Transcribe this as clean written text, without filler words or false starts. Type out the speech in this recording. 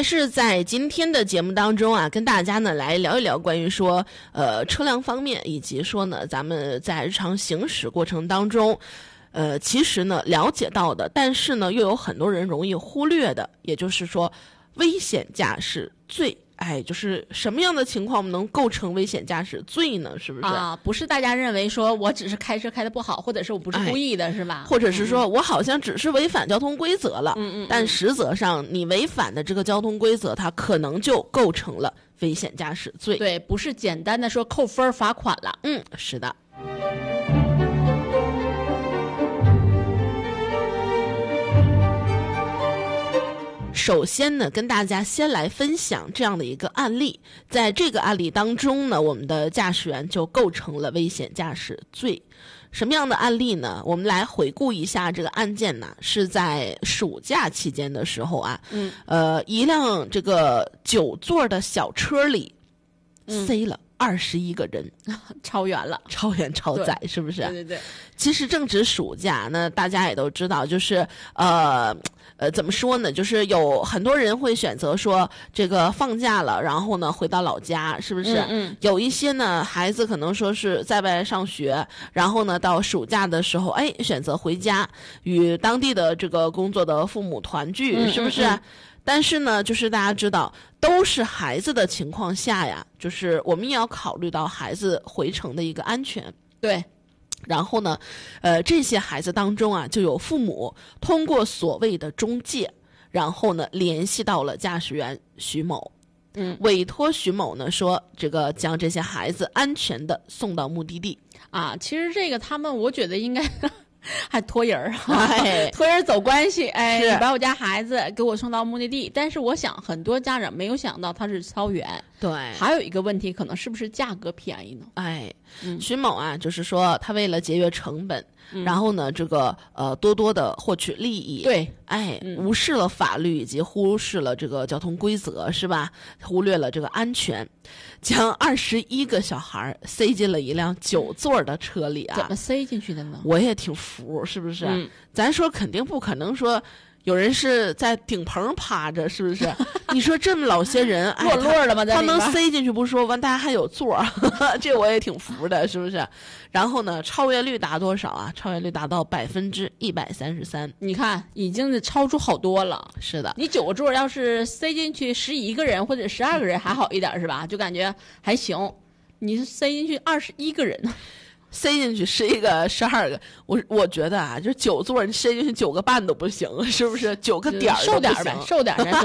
还是在今天的节目当中啊，跟大家呢来聊一聊关于说车辆方面，以及说呢咱们在日常行驶过程当中其实呢了解到的，但是呢又有很多人容易忽略的，也就是说危险驾驶罪。就是什么样的情况我们能构成危险驾驶罪呢？是不是啊？不是大家认为说我只是开车开得不好，或者是我不是故意的，是吧？ 或者是说我好像只是违反交通规则了，但实则上你违反的这个交通规则，它可能就构成了危险驾驶罪。 对，不是简单的说扣分罚款了。 是的。首先呢，跟大家先来分享这样的一个案例。在这个案例当中呢，我们的驾驶员就构成了危险驾驶罪。什么样的案例呢？我们来回顾一下这个案件呢，是在暑假期间的时候啊，一辆这个9座的小车里塞了21个人， 超员了， 超员超载，是不是？ 对。 其实正值暑假呢，大家也都知道，就是怎么说呢？就是有很多人会选择说这个放假了，然后呢回到老家，是不是？有一些呢孩子可能说是在外上学，然后呢到暑假的时候，选择回家与当地的这个工作的父母团聚，是不是？但是呢，就是大家知道，都是孩子的情况下呀，就是我们也要考虑到孩子回程的一个安全。 对。 然后呢，这些孩子当中啊，就有父母通过所谓的中介，然后呢联系到了驾驶员徐某，委托徐某呢说这个将这些孩子安全的送到目的地啊。其实这个他们，我觉得应该还托人托人走关系，你把我家孩子给我送到目的地。但是我想很多家长没有想到他是超员。 对， 还有一个问题，可能是不是价格便宜呢？ 徐某啊，就是说他为了节约成本，然后呢，这个多多的获取利益， 对， 无视了法律以及忽视了这个交通规则，是吧？忽略了这个安全，将21个小孩塞进了一辆9座的车里啊！ 怎么塞进去的呢？ 我也挺服，是不是？咱说肯定不可能说。有人是在顶棚趴着，是不是？你说这么老些人， 落的吗？ 他能塞进去不说，完大家还有座这我也挺服的，是不是？然后呢，超越率达多少啊？超越率达到133%。 你看，已经是超出好多了。 是的， 你9个座要是塞进去11个人或者12个人还好一点，是吧？就感觉还行。你是塞进去21个人呢？ 塞进去11个、12个，我觉得啊，就9座你塞进去9个半都不行，是不是？9个点儿瘦点呗，瘦点。